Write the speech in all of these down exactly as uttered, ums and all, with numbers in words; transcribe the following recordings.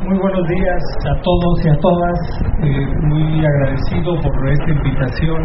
Muy buenos días a todos y a todas. Eh, muy agradecido por esta invitación,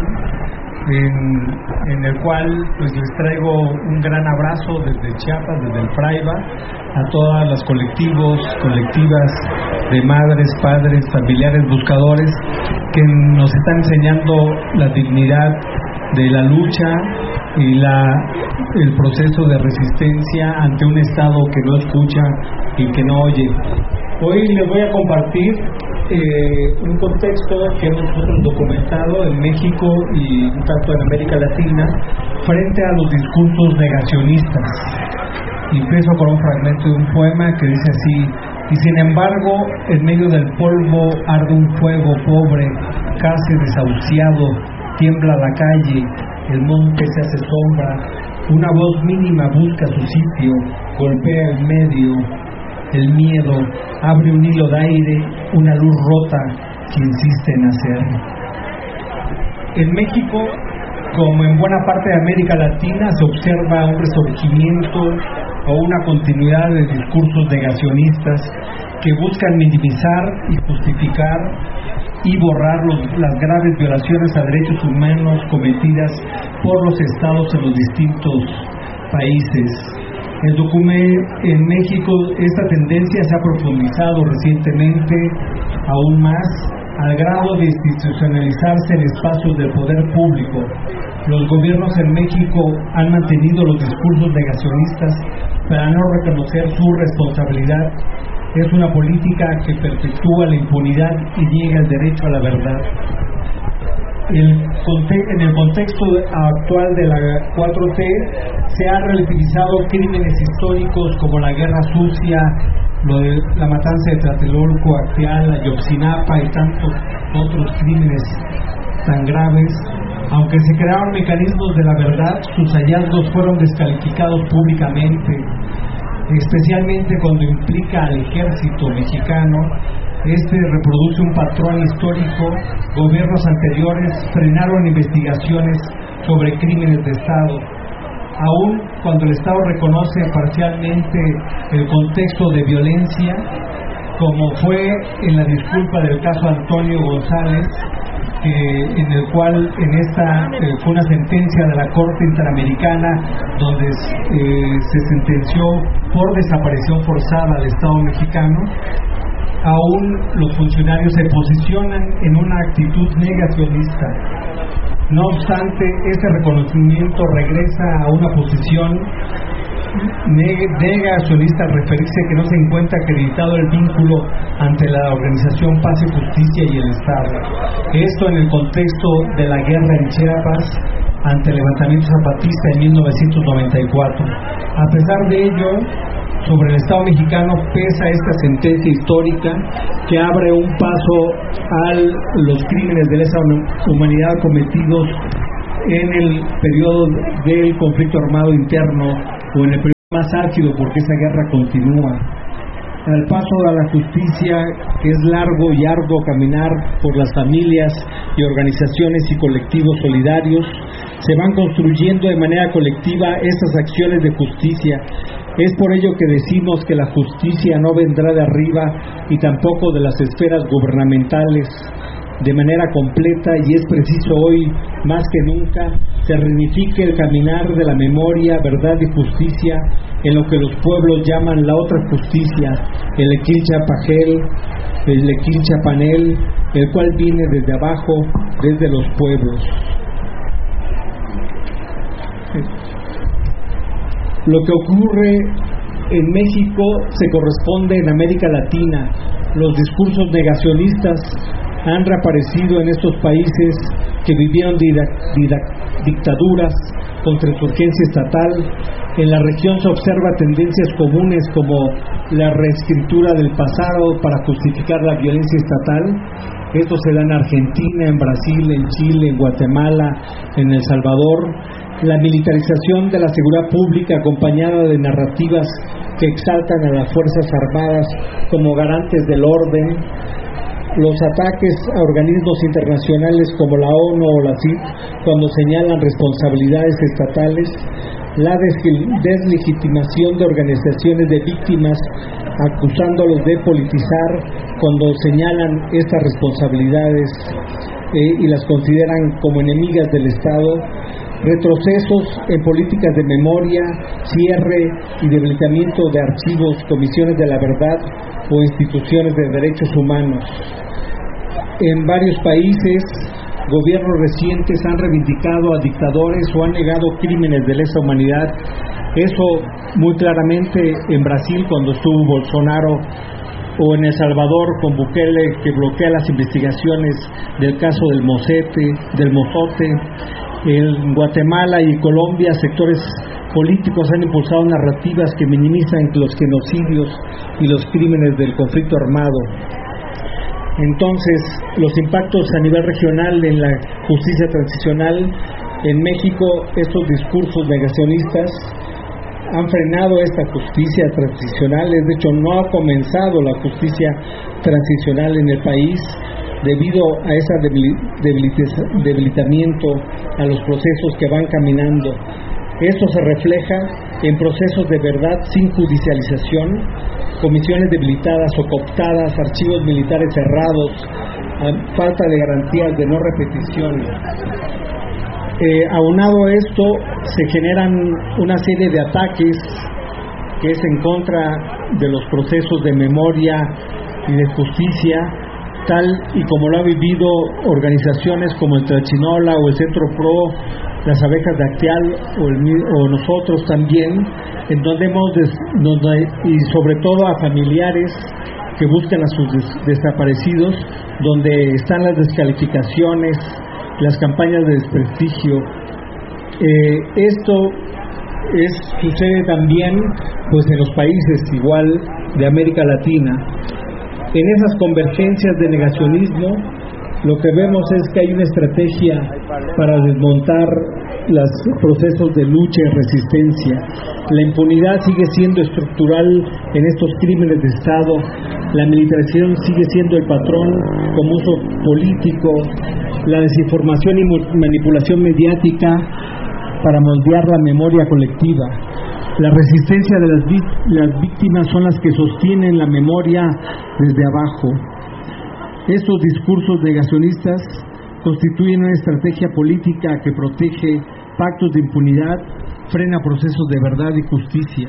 en, en el cual pues les traigo un gran abrazo desde Chiapas, desde el Fraiba, a todas las colectivos, colectivas de madres, padres, familiares, buscadores, que nos están enseñando la dignidad de la lucha y la, el proceso de resistencia ante un Estado que no escucha y que no oye. Hoy les voy a compartir eh, un contexto que hemos nosotros documentado en México y tanto en América Latina frente a los discursos negacionistas. Empiezo con un fragmento de un poema que dice así: y sin embargo, en medio del polvo arde un fuego pobre, casi desahuciado, tiembla la calle, el monte se hace sombra, una voz mínima busca su sitio, golpea el medio, el miedo abre un hilo de aire, una luz rota que insiste en hacer. En México, como en buena parte de América Latina, se observa un resurgimiento o una continuidad de discursos negacionistas que buscan minimizar y justificar y borrar los, las graves violaciones a derechos humanos cometidas por los estados en los distintos países. El documento en México, esta tendencia se ha profundizado recientemente aún más, al grado de institucionalizarse en espacios del poder público. Los gobiernos en México han mantenido los discursos negacionistas para no reconocer su responsabilidad. Es una política que perpetúa la impunidad y niega el derecho a la verdad. El, en el contexto actual de la cuatro T se han relativizado crímenes históricos como la Guerra Sucia, lo de la matanza de Tlatelolco, Acteal, Ayotzinapa y tantos otros crímenes tan graves. Aunque se crearon mecanismos de la verdad, sus hallazgos fueron descalificados públicamente, especialmente cuando implica al ejército mexicano. Este reproduce un patrón histórico. Gobiernos anteriores frenaron investigaciones sobre crímenes de Estado. Aún cuando el Estado reconoce parcialmente el contexto de violencia, como fue en la disculpa del caso Antonio González, eh, en el cual en esta eh, fue una sentencia de la Corte Interamericana donde eh, se sentenció por desaparición forzada al Estado mexicano. Aún los funcionarios se posicionan en una actitud negacionista. No obstante, este reconocimiento regresa a una posición negacionista al referirse que no se encuentra acreditado el vínculo ante la organización Paz y Justicia y el Estado. Esto en el contexto de la guerra en Chiapas ante el levantamiento zapatista en mil novecientos noventa y cuatro. A pesar de ello, sobre el Estado mexicano pesa esta sentencia histórica que abre un paso a los crímenes de lesa humanidad cometidos en el periodo del conflicto armado interno o en el periodo más álgido, porque esa guerra continúa. Al paso a la justicia, que es largo y arduo caminar por las familias y organizaciones y colectivos solidarios, se van construyendo de manera colectiva estas acciones de justicia. Es por ello que decimos que la justicia no vendrá de arriba y tampoco de las esferas gubernamentales de manera completa, y es preciso hoy más que nunca se reunifique el caminar de la memoria, verdad y justicia en lo que los pueblos llaman la otra justicia, el Equilchapajel, el Equilchapanel, el cual viene desde abajo, desde los pueblos. Lo que ocurre en México se corresponde en América Latina. Los discursos negacionistas han reaparecido en estos países que vivieron dictaduras contra insurgencia estatal. En la región se observa tendencias comunes como la reescritura del pasado para justificar la violencia estatal. Esto se da en Argentina, en Brasil, en Chile, en Guatemala, en El Salvador. La militarización de la seguridad pública acompañada de narrativas que exaltan a las Fuerzas Armadas como garantes del orden. Los ataques a organismos internacionales como la ONU o la C I P cuando señalan responsabilidades estatales. La deslegitimación de organizaciones de víctimas acusándolos de politizar cuando señalan estas responsabilidades eh, y las consideran como enemigas del Estado, retrocesos en políticas de memoria, cierre y debilitamiento de archivos, comisiones de la verdad o instituciones de derechos humanos. En varios países, gobiernos recientes han reivindicado a dictadores o han negado crímenes de lesa humanidad. Eso muy claramente en Brasil cuando estuvo Bolsonaro, o en El Salvador con Bukele, que bloquea las investigaciones del caso del Mosete, del Mozote. En Guatemala y Colombia, sectores políticos han impulsado narrativas que minimizan los genocidios y los crímenes del conflicto armado. Entonces, los impactos a nivel regional en la justicia transicional en México, estos discursos negacionistas han frenado esta justicia transicional. De hecho, no ha comenzado la justicia transicional en el país debido a ese debilitamiento a los procesos que van caminando. Esto se refleja en procesos de verdad sin judicialización, comisiones debilitadas o cooptadas, archivos militares cerrados, falta de garantías de no repetición. Eh, aunado a esto, se generan una serie de ataques que es en contra de los procesos de memoria y de justicia, tal y como lo han vivido organizaciones como el Trachinola o el Centro Pro, las Abejas de Acteal o, el, o nosotros también, en donde hemos, des, donde, y sobre todo a familiares que buscan a sus des, desaparecidos, donde están las descalificaciones, las campañas de desprestigio. Eh, esto es, sucede también pues en los países igual de América Latina. En esas convergencias de negacionismo, lo que vemos es que hay una estrategia para desmontar los procesos de lucha y resistencia. La impunidad sigue siendo estructural en estos crímenes de Estado. La militarización sigue siendo el patrón como uso político. La desinformación y manipulación mediática para moldear la memoria colectiva. La resistencia de las, las víctimas son las que sostienen la memoria desde abajo. Estos discursos negacionistas constituyen una estrategia política que protege pactos de impunidad, frena procesos de verdad y justicia.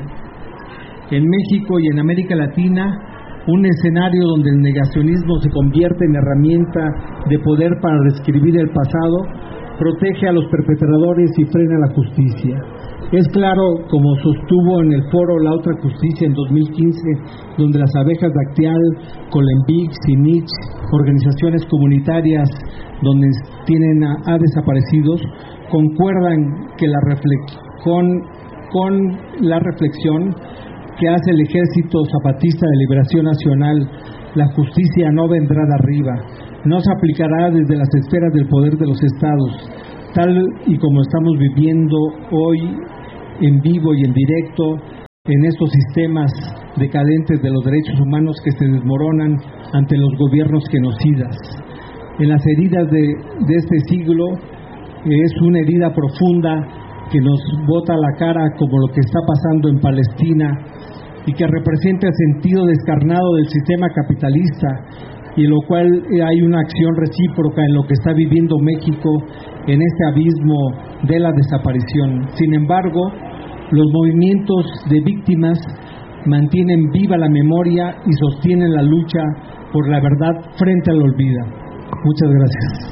En México y en América Latina, un escenario donde el negacionismo se convierte en herramienta de poder para reescribir el pasado, protege a los perpetradores y frena la justicia. Es claro, como sostuvo en el foro La Otra Justicia en dos mil quince, donde las Abejas de Acteal, Colembic, CINICH, organizaciones comunitarias donde tienen a, a desaparecidos, concuerdan que la reflex, con, con la reflexión que hace el Ejército Zapatista de Liberación Nacional: la justicia no vendrá de arriba, no se aplicará desde las esferas del poder de los estados, tal y como estamos viviendo hoy en vivo y en directo en estos sistemas decadentes de los derechos humanos que se desmoronan ante los gobiernos genocidas. En las heridas de, de este siglo es una herida profunda que nos bota a la cara, como lo que está pasando en Palestina, y que representa el sentido descarnado del sistema capitalista, y en lo cual hay una acción recíproca en lo que está viviendo México en este abismo de la desaparición. Sin embargo, los movimientos de víctimas mantienen viva la memoria y sostienen la lucha por la verdad frente al olvido. Muchas gracias.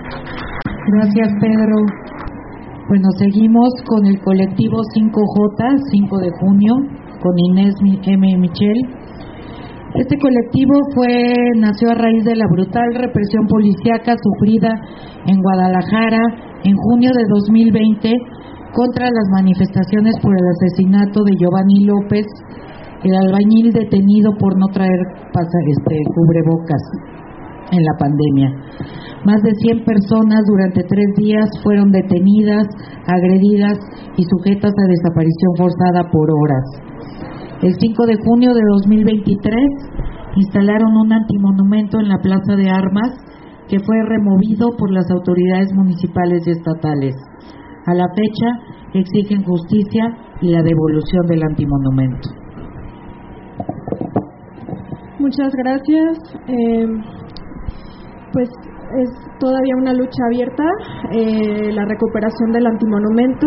Gracias, Pedro. Bueno, seguimos con el colectivo cinco J, cinco de junio, con Inés M. Michel. Este colectivo fue nació a raíz de la brutal represión policíaca sufrida en Guadalajara en junio de dos mil veinte contra las manifestaciones por el asesinato de Giovanni López, el albañil detenido por no traer pasa, este, cubrebocas en la pandemia. Más de cien personas durante tres días fueron detenidas, agredidas y sujetas a desaparición forzada por horas. El cinco de junio de dos mil veintitrés instalaron un antimonumento en la Plaza de Armas que fue removido por las autoridades municipales y estatales. A la fecha exigen justicia y la devolución del antimonumento. Muchas gracias. Eh, pues es todavía una lucha abierta, eh, la recuperación del antimonumento,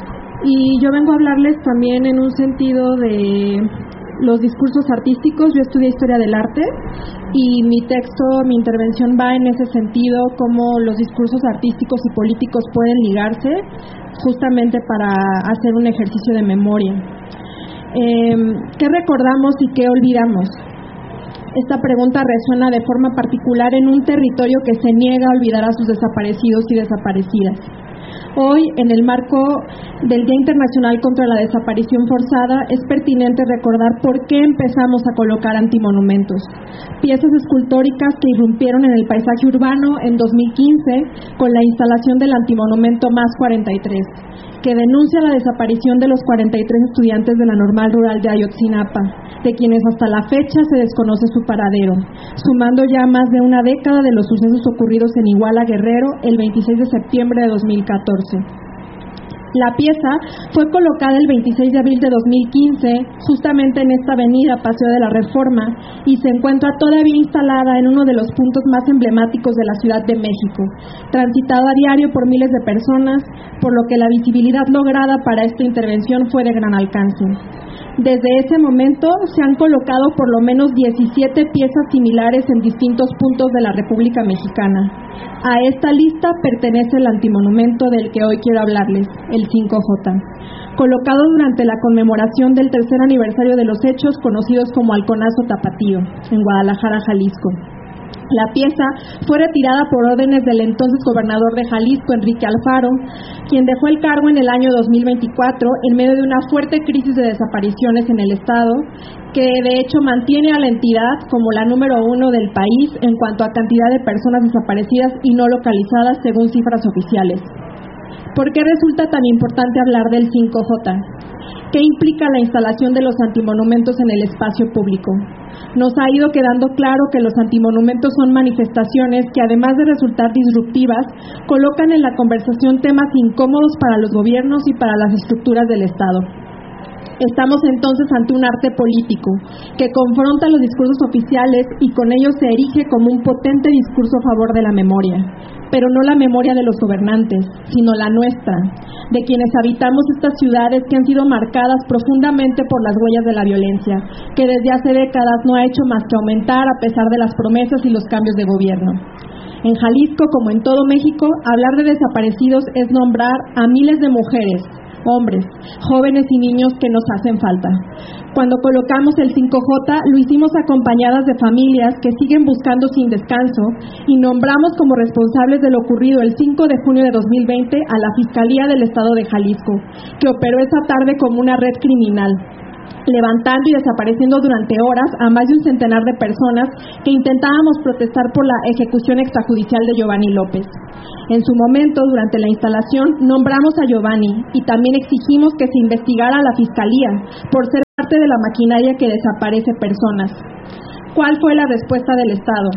y yo vengo a hablarles también en un sentido de los discursos artísticos. Yo estudié Historia del Arte y mi texto, mi intervención va en ese sentido, cómo los discursos artísticos y políticos pueden ligarse justamente para hacer un ejercicio de memoria. Eh, ¿Qué recordamos y qué olvidamos? Esta pregunta resuena de forma particular en un territorio que se niega a olvidar a sus desaparecidos y desaparecidas. Hoy, en el marco del Día Internacional contra la Desaparición Forzada, es pertinente recordar por qué empezamos a colocar antimonumentos. Piezas escultóricas que irrumpieron en el paisaje urbano en dos mil quince con la instalación del antimonumento Más cuarenta y tres, que denuncia la desaparición de los cuarenta y tres estudiantes de la Normal Rural de Ayotzinapa, de quienes hasta la fecha se desconoce su paradero, sumando ya más de una década de los sucesos ocurridos en Iguala, Guerrero, el veintiséis de septiembre de dos mil catorce. La pieza fue colocada el veintiséis de abril de dos mil quince, justamente en esta avenida Paseo de la Reforma, y se encuentra todavía instalada en uno de los puntos más emblemáticos de la Ciudad de México, transitado a diario por miles de personas, por lo que la visibilidad lograda para esta intervención fue de gran alcance. Desde ese momento se han colocado por lo menos diecisiete piezas similares en distintos puntos de la República Mexicana. A esta lista pertenece el antimonumento del que hoy quiero hablarles, el cinco J, colocado durante la conmemoración del tercer aniversario de los hechos conocidos como Halconazo Tapatío, en Guadalajara, Jalisco. La pieza fue retirada por órdenes del entonces gobernador de Jalisco, Enrique Alfaro, quien dejó el cargo en el año dos mil veinticuatro en medio de una fuerte crisis de desapariciones en el estado, que de hecho mantiene a la entidad como la número uno del país en cuanto a cantidad de personas desaparecidas y no localizadas según cifras oficiales. ¿Por qué resulta tan importante hablar del cinco J? ¿Qué implica la instalación de los antimonumentos en el espacio público? Nos ha ido quedando claro que los antimonumentos son manifestaciones que, además de resultar disruptivas, colocan en la conversación temas incómodos para los gobiernos y para las estructuras del Estado. Estamos entonces ante un arte político que confronta los discursos oficiales y con ello se erige como un potente discurso a favor de la memoria, pero no la memoria de los gobernantes, sino la nuestra, de quienes habitamos estas ciudades que han sido marcadas profundamente por las huellas de la violencia, que desde hace décadas no ha hecho más que aumentar a pesar de las promesas y los cambios de gobierno. En Jalisco, como en todo México, hablar de desaparecidos es nombrar a miles de mujeres, hombres, jóvenes y niños que nos hacen falta. Cuando colocamos el cinco J, lo hicimos acompañadas de familias que siguen buscando sin descanso y nombramos como responsables de lo ocurrido el cinco de junio de dos mil veinte a la Fiscalía del Estado de Jalisco, que operó esa tarde como una red criminal, levantando y desapareciendo durante horas a más de un centenar de personas que intentábamos protestar por la ejecución extrajudicial de Giovanni López. En su momento, durante la instalación, nombramos a Giovanni y también exigimos que se investigara a la Fiscalía por ser parte de la maquinaria que desaparece personas. ¿Cuál fue la respuesta del Estado?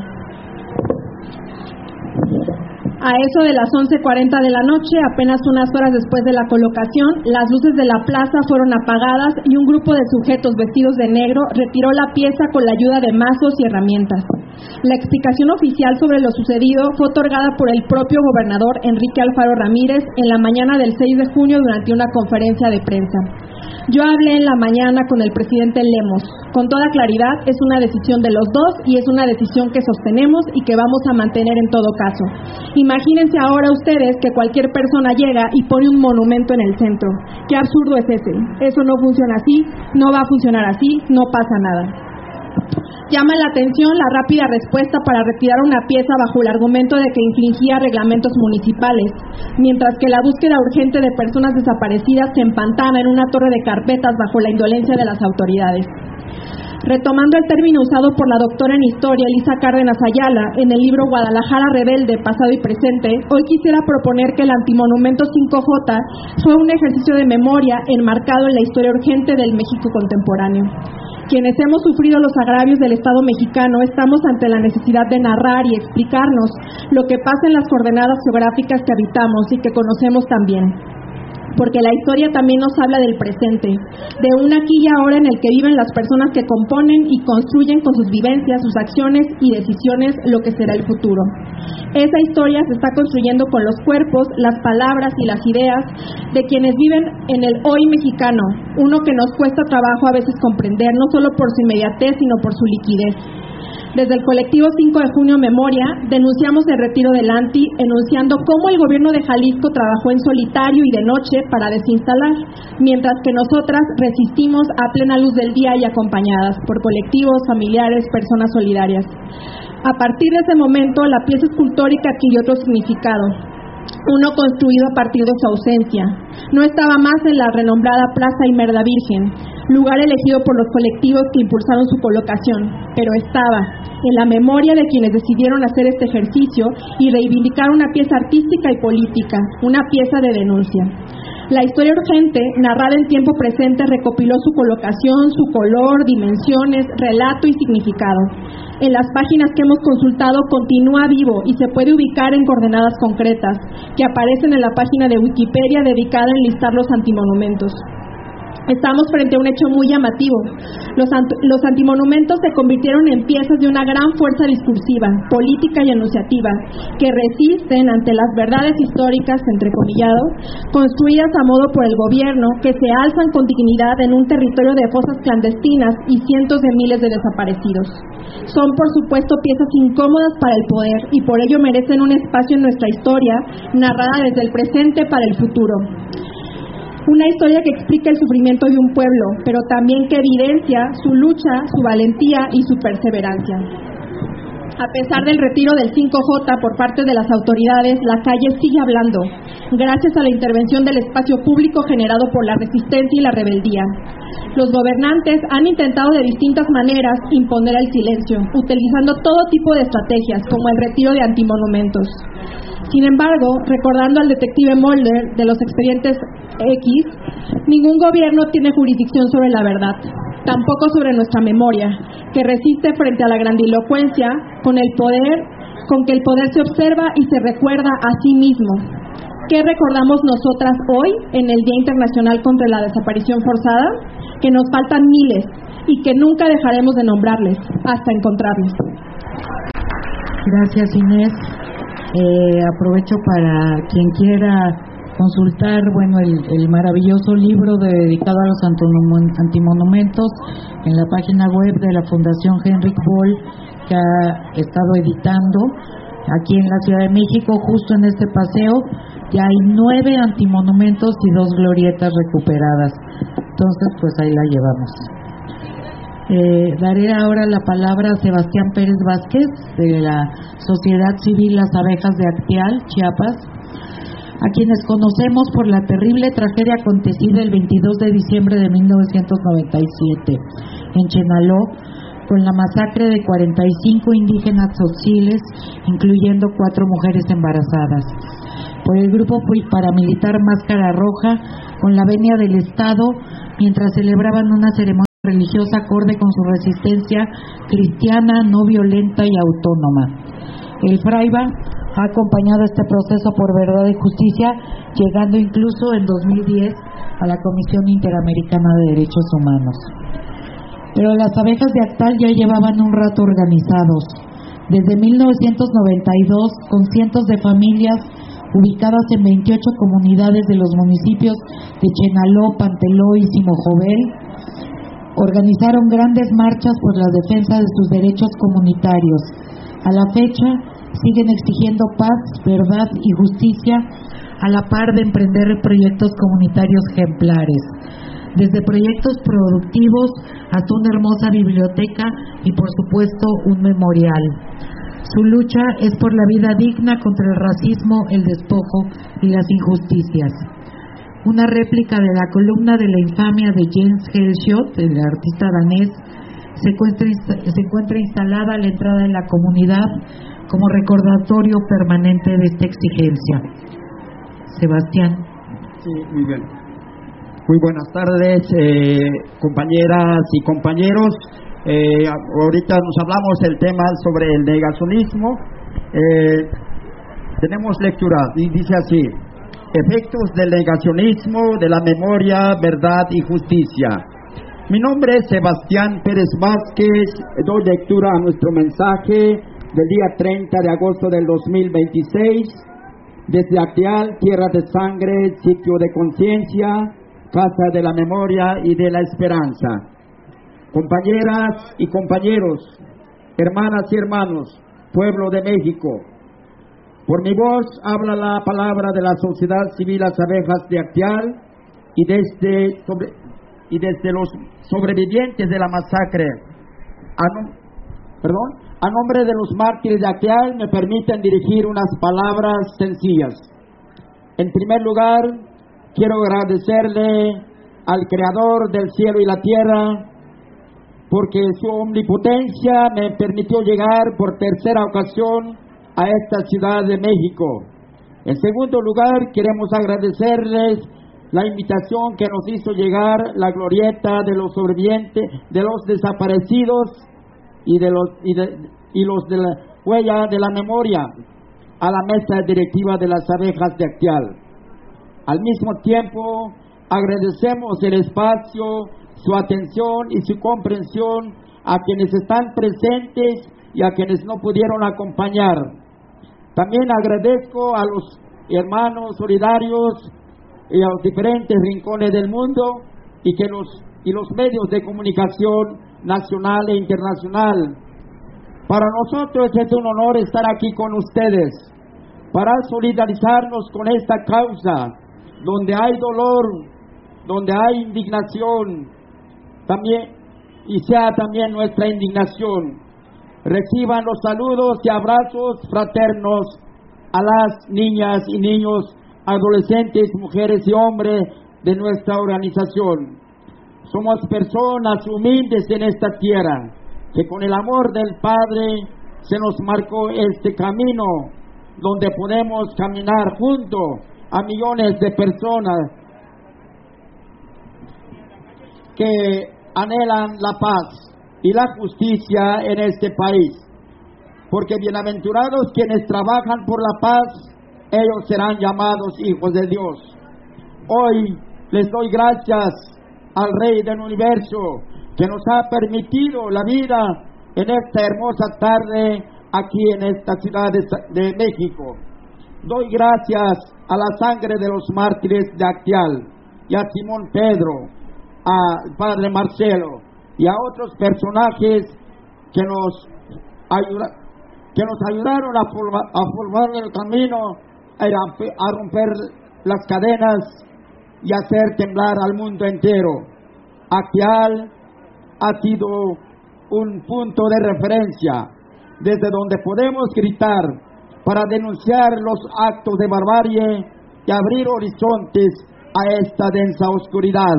A eso de las once cuarenta de la noche, apenas unas horas después de la colocación, las luces de la plaza fueron apagadas y un grupo de sujetos vestidos de negro retiró la pieza con la ayuda de mazos y herramientas. La explicación oficial sobre lo sucedido fue otorgada por el propio gobernador Enrique Alfaro Ramírez en la mañana del seis de junio durante una conferencia de prensa. Yo hablé en la mañana con el presidente Lemos. Con toda claridad, es una decisión de los dos y es una decisión que sostenemos y que vamos a mantener en todo caso. Imagínense ahora ustedes que cualquier persona llega y pone un monumento en el centro. ¿Qué absurdo es ese? Eso no funciona así, no va a funcionar así, no pasa nada. Llama la atención la rápida respuesta para retirar una pieza bajo el argumento de que infringía reglamentos municipales, mientras que la búsqueda urgente de personas desaparecidas se empantana en una torre de carpetas bajo la indolencia de las autoridades. Retomando el término usado por la doctora en Historia, Elisa Cárdenas Ayala, en el libro Guadalajara Rebelde, Pasado y Presente, hoy quisiera proponer que el antimonumento cinco J fue un ejercicio de memoria enmarcado en la historia urgente del México contemporáneo. Quienes hemos sufrido los agravios del Estado mexicano estamos ante la necesidad de narrar y explicarnos lo que pasa en las coordenadas geográficas que habitamos y que conocemos tan bien. porque la historia también nos habla del presente, de un aquí y ahora en el que viven las personas que componen y construyen con sus vivencias, sus acciones y decisiones lo que será el futuro. Esa historia se está construyendo con los cuerpos, las palabras y las ideas de quienes viven en el hoy mexicano, uno que nos cuesta trabajo a veces comprender, no solo por su inmediatez, sino por su liquidez. Desde el colectivo cinco de junio Memoria, denunciamos el retiro del ANTI, enunciando cómo el gobierno de Jalisco trabajó en solitario y de noche para desinstalar, mientras que nosotras resistimos a plena luz del día y acompañadas por colectivos, familiares, personas solidarias. A partir de ese momento, la pieza escultórica adquirió otro significado, uno construido a partir de su ausencia. No estaba más en la renombrada Plaza Imelda Virgen, lugar elegido por los colectivos que impulsaron su colocación, pero estaba en la memoria de quienes decidieron hacer este ejercicio y reivindicar una pieza artística y política, una pieza de denuncia. La historia urgente, narrada en tiempo presente, recopiló su colocación, su color, dimensiones, relato y significado. En las páginas que hemos consultado continúa vivo y se puede ubicar en coordenadas concretas, que aparecen en la página de Wikipedia dedicada a enlistar los antimonumentos. Estamos frente a un hecho muy llamativo. Los, ant- los antimonumentos se convirtieron en piezas de una gran fuerza discursiva, política y enunciativa, que resisten ante las verdades históricas, entrecomillado, construidas a modo por el gobierno, que se alzan con dignidad en un territorio de fosas clandestinas y cientos de miles de desaparecidos. Son, por supuesto, piezas incómodas para el poder y por ello merecen un espacio en nuestra historia, narrada desde el presente para el futuro. Una historia que explica el sufrimiento de un pueblo, pero también que evidencia su lucha, su valentía y su perseverancia. A pesar del retiro del cinco J por parte de las autoridades, la calle sigue hablando, gracias a la intervención del espacio público generado por la resistencia y la rebeldía. Los gobernantes han intentado de distintas maneras imponer el silencio, utilizando todo tipo de estrategias, como el retiro de antimonumentos. Sin embargo, recordando al detective Mulder de los expedientes X, ningún gobierno tiene jurisdicción sobre la verdad, tampoco sobre nuestra memoria, que resiste frente a la grandilocuencia con el poder, con que el poder se observa y se recuerda a sí mismo. ¿Qué recordamos nosotras hoy en el Día Internacional contra la Desaparición Forzada? Que nos faltan miles y que nunca dejaremos de nombrarles hasta encontrarlos. Gracias, Inés. Eh, aprovecho para quien quiera consultar, bueno, el, el maravilloso libro de, dedicado a los antimonumentos en la página web de la Fundación Henrik Böll, que ha estado editando aquí en la Ciudad de México. Justo en este paseo ya hay nueve antimonumentos y dos glorietas recuperadas. Entonces, pues ahí la llevamos. Eh, daré ahora la palabra a Sebastián Pérez Vázquez, de la Sociedad Civil Las Abejas de Acteal, Chiapas, a quienes conocemos por la terrible tragedia acontecida el veintidós de diciembre de mil novecientos noventa y siete en Chenaló, con la masacre de cuarenta y cinco indígenas tzotzíles, incluyendo cuatro mujeres embarazadas, por el grupo paramilitar Máscara Roja, con la venia del Estado, mientras celebraban una ceremonia religiosa acorde con su resistencia cristiana, no violenta y autónoma. El Fraiba ha acompañado este proceso por verdad y justicia, llegando incluso en dos mil diez a la Comisión Interamericana de Derechos Humanos. Pero las abejas de Acteal ya llevaban un rato organizados. Desde mil novecientos noventa y dos, con cientos de familias ubicadas en veintiocho comunidades de los municipios de Chenaló, Panteló y Simojovel, organizaron grandes marchas por la defensa de sus derechos comunitarios. A la fecha, siguen exigiendo paz, verdad y justicia, a la par de emprender proyectos comunitarios ejemplares, desde proyectos productivos hasta una hermosa biblioteca y, por supuesto, un memorial. Su lucha es por la vida digna contra el racismo, el despojo y las injusticias. Una réplica de la columna de la infamia de Jens Hellschott, el artista danés, se encuentra, se encuentra instalada a la entrada de la comunidad como recordatorio permanente de esta exigencia. Sebastián. Sí, muy bien. Muy buenas tardes, eh, compañeras y compañeros. Eh, ahorita nos hablamos del tema sobre el negacionismo. Eh, tenemos lectura y dice así: efectos del negacionismo de la memoria, verdad y justicia. Mi nombre es Sebastián Pérez Vázquez, doy lectura a nuestro mensaje del día treinta de agosto del dos mil veintiséis, desde Acteal, tierra de sangre, sitio de conciencia, casa de la memoria y de la esperanza. Compañeras y compañeros, hermanas y hermanos, pueblo de México, por mi voz habla la palabra de la Sociedad Civil Las Abejas de Acteal y desde, sobre, y desde los sobrevivientes de la masacre. A, no, perdón, a nombre de los mártires de Acteal me permiten dirigir unas palabras sencillas. En primer lugar, quiero agradecerle al Creador del cielo y la tierra, porque su omnipotencia me permitió llegar por tercera ocasión a esta Ciudad de México. En segundo lugar, queremos agradecerles la invitación que nos hizo llegar la glorieta de los sobrevivientes, de los desaparecidos y de los y, de, y los de la huella de la memoria a la mesa directiva de las abejas de Acteal. Al mismo tiempo, agradecemos el espacio, su atención y su comprensión a quienes están presentes y a quienes no pudieron acompañar. También agradezco a los hermanos solidarios y a los diferentes rincones del mundo y que los y los medios de comunicación nacional e internacional. Para nosotros es un honor estar aquí con ustedes para solidarizarnos con esta causa donde hay dolor, donde hay indignación, también y sea también nuestra indignación. Reciban los saludos y abrazos fraternos a las niñas y niños, adolescentes, mujeres y hombres de nuestra organización. Somos personas humildes en esta tierra, que con el amor del Padre se nos marcó este camino, donde podemos caminar junto a millones de personas que anhelan la paz y la justicia en este país, porque bienaventurados quienes trabajan por la paz, ellos serán llamados hijos de Dios. Hoy les doy gracias al Rey del Universo que nos ha permitido la vida en esta hermosa tarde aquí en esta Ciudad de, de México. Doy gracias a la sangre de los mártires de Acteal y a Simón Pedro, al Padre Marcelo y a otros personajes que nos, ayuda, que nos ayudaron a, forma, a formar el camino, a, a romper las cadenas y hacer temblar al mundo entero. Acteal ha sido un punto de referencia desde donde podemos gritar para denunciar los actos de barbarie y abrir horizontes a esta densa oscuridad.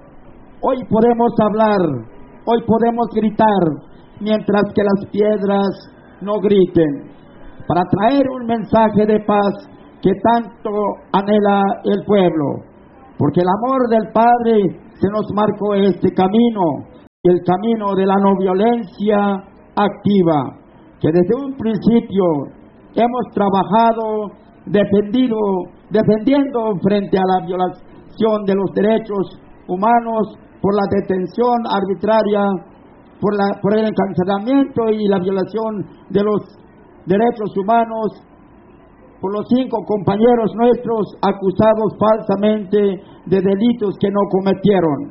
Hoy podemos hablar, hoy podemos gritar, mientras que las piedras no griten, para traer un mensaje de paz que tanto anhela el pueblo, porque el amor del Padre se nos marcó este camino, el camino de la no violencia activa, que desde un principio hemos trabajado, defendido, defendiendo frente a la violación de los derechos humanos, por la detención arbitraria, por, la, por el encarcelamiento y la violación de los derechos humanos, por los cinco compañeros nuestros acusados falsamente de delitos que no cometieron.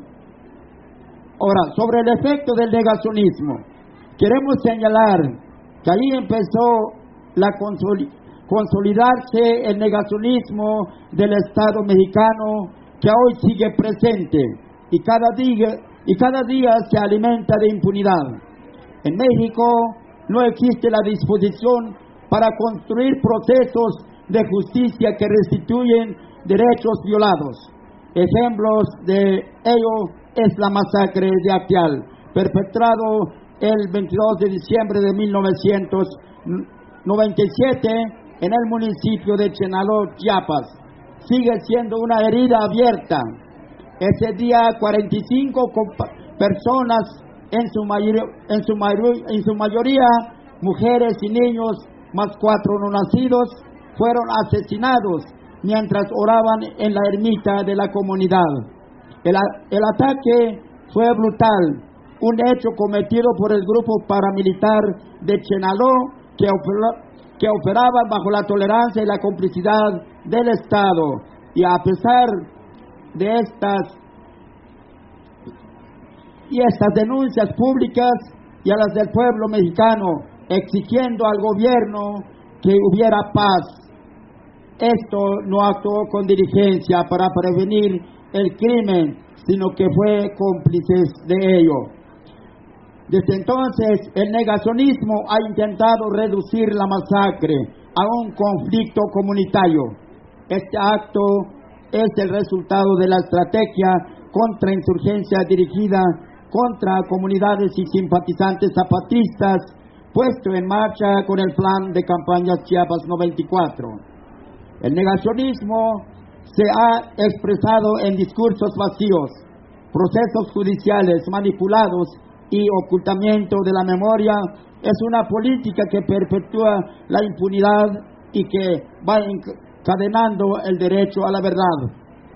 Ahora, sobre el efecto del negacionismo, queremos señalar que ahí empezó la consoli- consolidarse el negacionismo del Estado mexicano, que hoy sigue presente y cada día y cada día se alimenta de impunidad. En México no existe la disposición para construir procesos de justicia que restituyen derechos violados. Ejemplos de ello es la masacre de Acteal, perpetrado el veintidós de diciembre de mil novecientos noventa y siete en el municipio de Chenaló, Chiapas. Sigue siendo una herida abierta. Ese día cuarenta y cinco personas, en su, mayoría, en, su mayoría, en su mayoría mujeres y niños, más cuatro no nacidos, fueron asesinados mientras oraban en la ermita de la comunidad. El, el ataque fue brutal, un hecho cometido por el grupo paramilitar de Chenaló que, opera, que operaba bajo la tolerancia y la complicidad del Estado. Y a pesar de estas y estas denuncias públicas y a las del pueblo mexicano, exigiendo al gobierno que hubiera paz, esto no actuó con diligencia para prevenir el crimen, sino que fue cómplices de ello. Desde entonces, el negacionismo ha intentado reducir la masacre a un conflicto comunitario. Este acto es el resultado de la estrategia contrainsurgencia dirigida contra comunidades y simpatizantes zapatistas, puesto en marcha con el plan de campañas Chiapas noventa y cuatro. El negacionismo se ha expresado en discursos vacíos, procesos judiciales manipulados y ocultamiento de la memoria. Es una política que perpetúa la impunidad y que va encadenando el derecho a la verdad.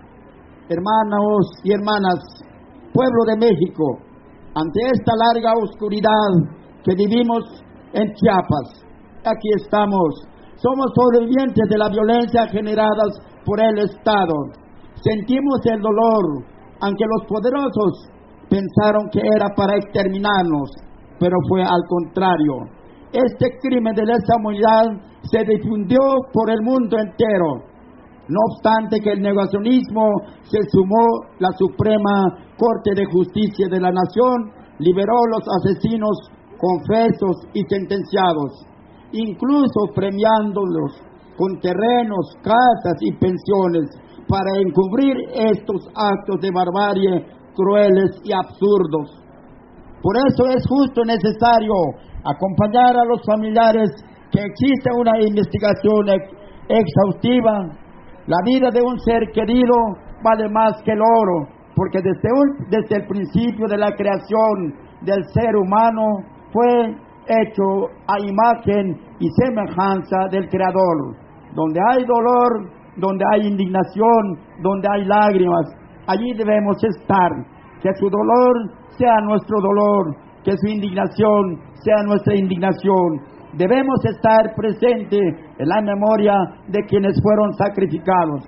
Hermanos y hermanas, pueblo de México, ante esta larga oscuridad que vivimos en Chiapas, aquí estamos. Somos sobrevivientes de la violencia generada por el Estado. Sentimos el dolor, aunque los poderosos pensaron que era para exterminarnos, pero fue al contrario. Este crimen de lesa humanidad se difundió por el mundo entero. No obstante que el negacionismo se sumó, la Suprema Corte de Justicia de la Nación liberó a los asesinos confesos y sentenciados, incluso premiándolos con terrenos, casas y pensiones para encubrir estos actos de barbarie crueles y absurdos. Por eso es justo y necesario acompañar a los familiares que existe una investigación ex exhaustiva. La vida de un ser querido vale más que el oro, porque desde, un, desde el principio de la creación del ser humano fue hecho a imagen y semejanza del Creador. Donde hay dolor, donde hay indignación, donde hay lágrimas, allí debemos estar. Que su dolor sea nuestro dolor, que su indignación sea nuestra indignación. Debemos estar presentes en la memoria de quienes fueron sacrificados.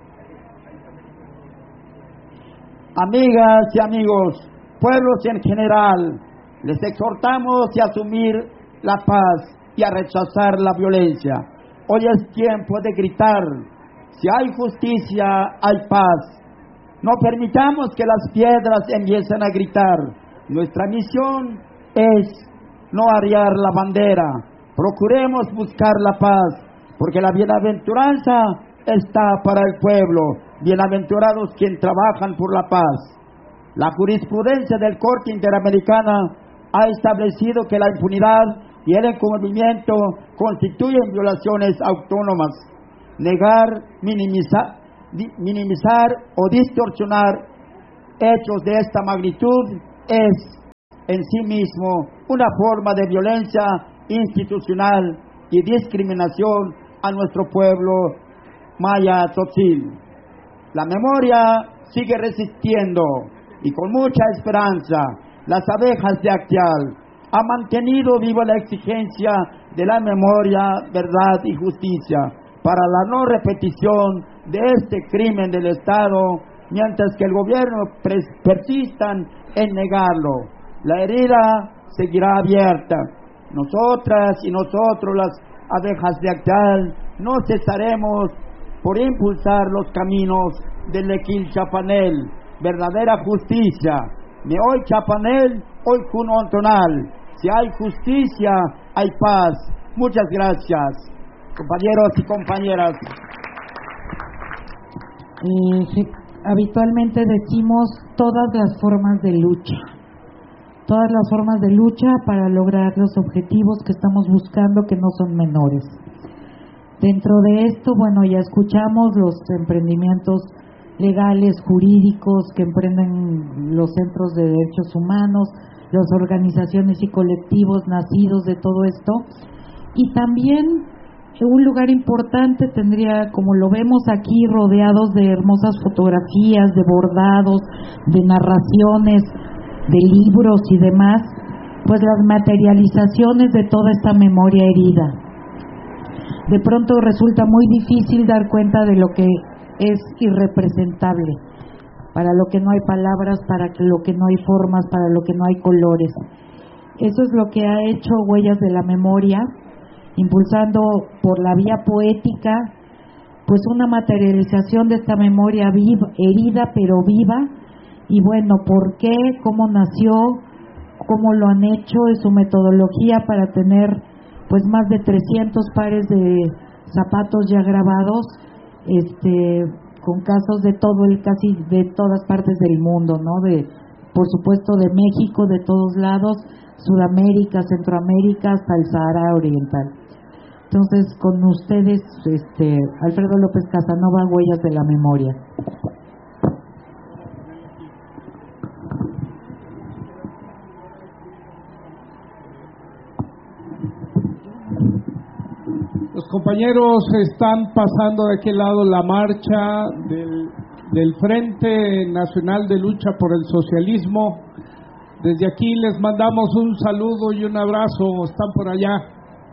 Amigas y amigos, pueblos en general, les exhortamos a asumir la paz y a rechazar la violencia. Hoy es tiempo de gritar: si hay justicia, hay paz. No permitamos que las piedras empiecen a gritar. Nuestra misión es no arriar la bandera. Procuremos buscar la paz, porque la bienaventuranza está para el pueblo. Bienaventurados quienes trabajan por la paz. La jurisprudencia del Corte Interamericana ha establecido que la impunidad y el encubrimiento constituyen violaciones autónomas. Negar, minimizar, minimizar o distorsionar hechos de esta magnitud es en sí mismo una forma de violencia institucional y discriminación a nuestro pueblo maya tzotzil. La memoria sigue resistiendo y con mucha esperanza las abejas de Acteal ha mantenido viva la exigencia de la memoria, verdad y justicia para la no repetición de este crimen del Estado, mientras que el gobierno persistan en negarlo. La herida seguirá abierta. Nosotras y nosotros, las abejas de Acteal, no cesaremos por impulsar los caminos del Equil Chapanel, verdadera justicia. Me hoy Chapanel, hoy Junontonal. Si hay justicia, hay paz. Muchas gracias, compañeros y compañeras. Eh, habitualmente decimos todas las formas de lucha, todas las formas de lucha para lograr los objetivos que estamos buscando, que no son menores. Dentro de esto, bueno, ya escuchamos los emprendimientos legales, jurídicos que emprenden los centros de derechos humanos, las organizaciones y colectivos nacidos de todo esto, y también un lugar importante, tendría, como lo vemos aquí, rodeados de hermosas fotografías, de bordados, de narraciones, de libros y demás, pues las materializaciones de toda esta memoria herida. De pronto resulta muy difícil dar cuenta de lo que es irrepresentable, para lo que no hay palabras, para lo que no hay formas, para lo que no hay colores. Eso es lo que ha hecho Huellas de la Memoria, impulsando por la vía poética pues una materialización de esta memoria viva, herida pero viva. Y bueno, ¿por qué? ¿Cómo nació? ¿Cómo lo han hecho? Es su metodología para tener pues más de trescientos pares de zapatos ya grabados, este con casos de todo el casi de todas partes del mundo, ¿no? De por supuesto de México, de todos lados, Sudamérica, Centroamérica, hasta el Sahara Oriental. Entonces, con ustedes, este, Alfredo López Casanova, Huellas de la Memoria. Los compañeros están pasando de aquel lado la marcha del, del Frente Nacional de Lucha por el Socialismo. Desde aquí les mandamos un saludo y un abrazo, están por allá.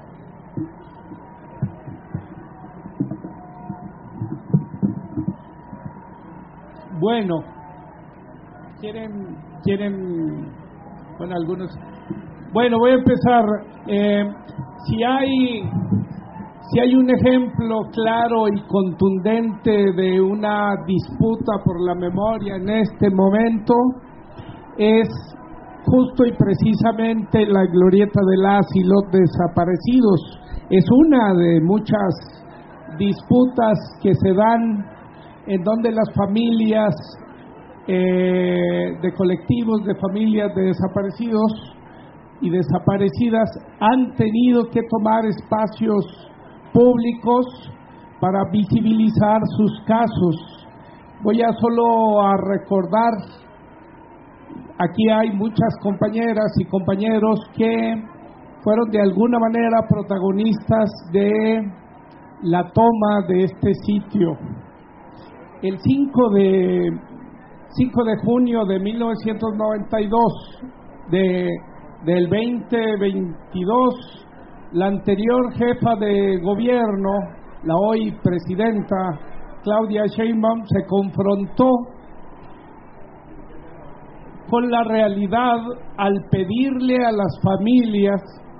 Bueno, quieren, quieren, bueno, algunos, bueno, voy a empezar. Eh, si hay, si hay un ejemplo claro y contundente de una disputa por la memoria en este momento, es justo y precisamente la glorieta de las y los desaparecidos. Es una de muchas disputas que se dan en donde las familias eh, de colectivos de familias de desaparecidos y desaparecidas han tenido que tomar espacios públicos para visibilizar sus casos. Voy a solo a recordar, aquí hay muchas compañeras y compañeros que fueron de alguna manera protagonistas de la toma de este sitio. El cinco de junio de mil novecientos noventa y dos, de, del veinte veintidós, la anterior jefa de gobierno, la hoy presidenta Claudia Sheinbaum, se confrontó con la realidad al pedirle a las familias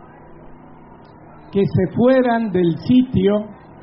que se fueran del sitio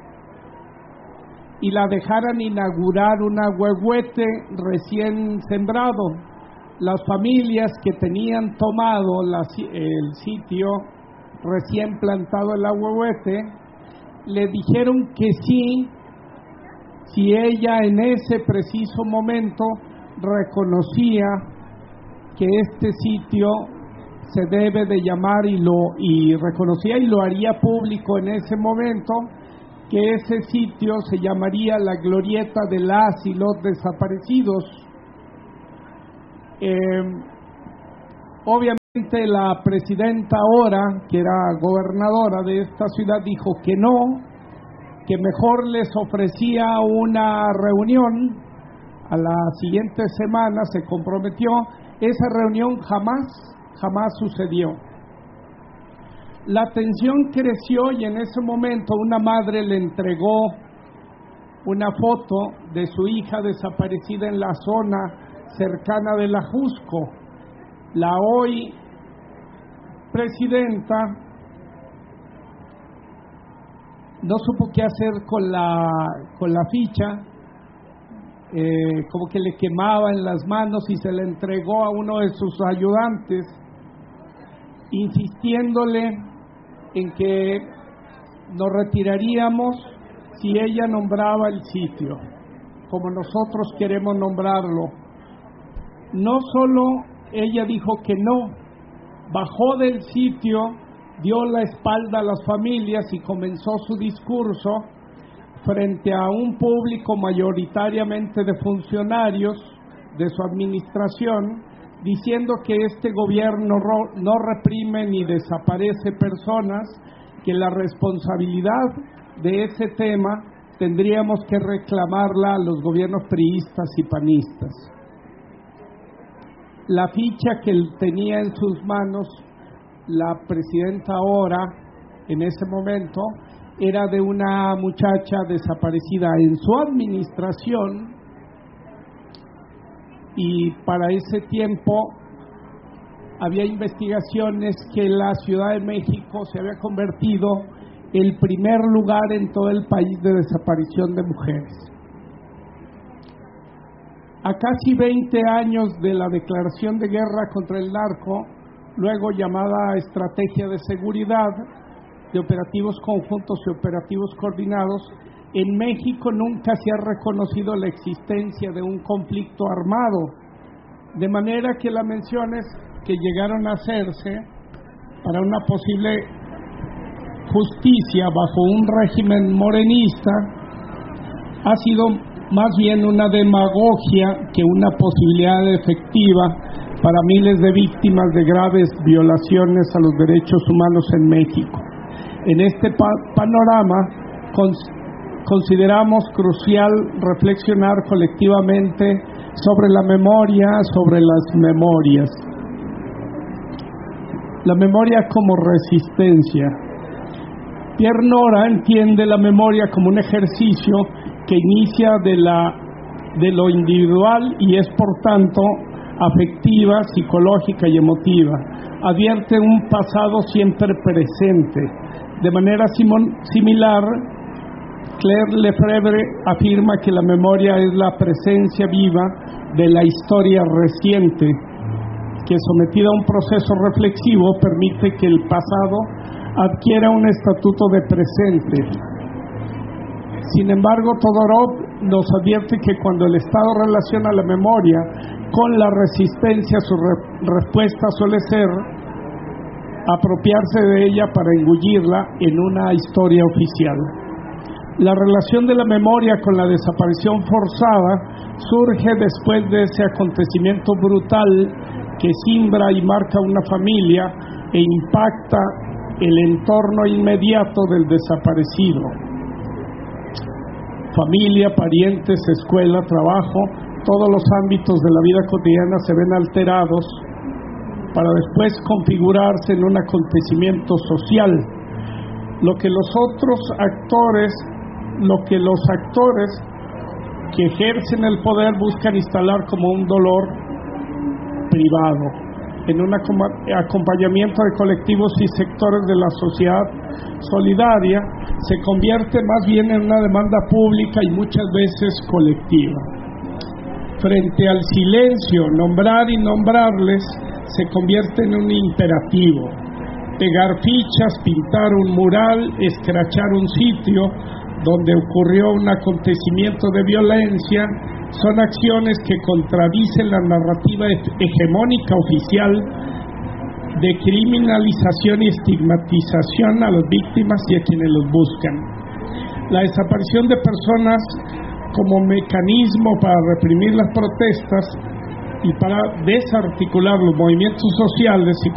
y la dejaran inaugurar un ahuehuete recién sembrado. Las familias que tenían tomado la, el sitio recién plantado el ahuehuete le dijeron que sí, si ella en ese preciso momento reconocía que este sitio se debe de llamar y lo y reconocía y lo haría público en ese momento, que ese sitio se llamaría la glorieta de las y los desaparecidos. Eh, obviamente la presidenta ahora, que era gobernadora de esta ciudad, dijo que no, que mejor les ofrecía una reunión. A la siguiente semana se comprometió. Esa reunión jamás, jamás sucedió. La tensión creció y en ese momento una madre le entregó una foto de su hija desaparecida en la zona cercana de la Jusco. La hoy presidenta no supo qué hacer con la, con la ficha, eh, como que le quemaba en las manos y se le entregó a uno de sus ayudantes, insistiéndole en que nos retiraríamos si ella nombraba el sitio, como nosotros queremos nombrarlo. No solo ella dijo que no, bajó del sitio, dio la espalda a las familias y comenzó su discurso frente a un público mayoritariamente de funcionarios de su administración, diciendo que este gobierno no reprime ni desaparece personas, que la responsabilidad de ese tema tendríamos que reclamarla a los gobiernos priistas y panistas. La ficha que tenía en sus manos la presidenta ahora, en ese momento, era de una muchacha desaparecida en su administración, y para ese tiempo había investigaciones que la Ciudad de México se había convertido en el primer lugar en todo el país de desaparición de mujeres. A casi veinte años de la declaración de guerra contra el narco, luego llamada Estrategia de Seguridad, de operativos conjuntos y operativos coordinados, en México nunca se ha reconocido la existencia de un conflicto armado, de manera que las menciones que llegaron a hacerse para una posible justicia bajo un régimen morenista ha sido más bien una demagogia que una posibilidad efectiva para miles de víctimas de graves violaciones a los derechos humanos en México. En este pa- panorama cons- consideramos crucial reflexionar colectivamente sobre la memoria, sobre las memorias. La memoria como resistencia. Pierre Nora entiende la memoria como un ejercicio que inicia de, la, de lo individual y es por tanto afectiva, psicológica y emotiva. Advierte un pasado siempre presente. De manera simon, similar, Claire Lefebvre afirma que la memoria es la presencia viva de la historia reciente, que sometida a un proceso reflexivo permite que el pasado adquiera un estatuto de presente. Sin embargo, Todorov nos advierte que cuando el Estado relaciona la memoria con la resistencia, su re- respuesta suele ser apropiarse de ella para engullirla en una historia oficial. La relación de la memoria con la desaparición forzada surge después de ese acontecimiento brutal que simbra y marca una familia e impacta el entorno inmediato del desaparecido. Familia, parientes, escuela, trabajo, todos los ámbitos de la vida cotidiana se ven alterados para después configurarse en un acontecimiento social. Lo que los otros actores, lo que los actores que ejercen el poder buscan instalar como un dolor privado, en un acompañamiento de colectivos y sectores de la sociedad solidaria, se convierte más bien en una demanda pública y muchas veces colectiva. Frente al silencio, nombrar y nombrarles se convierte en un imperativo. Pegar fichas, pintar un mural, escrachar un sitio donde ocurrió un acontecimiento de violencia, son acciones que contradicen la narrativa hegemónica oficial de criminalización y estigmatización a las víctimas y a quienes los buscan. La desaparición de personas como mecanismo para reprimir las protestas y para desarticular los movimientos sociales y